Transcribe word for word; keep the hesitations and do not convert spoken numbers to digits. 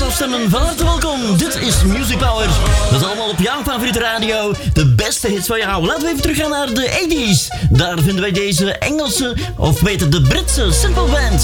stemmen, van harte welkom. Dit is Music Power. Dat is allemaal op jouw favoriete radio. De beste hits van jou. Laten we even teruggaan naar de tachtiger. Daar vinden wij deze Engelse, of beter de Britse Simple Band.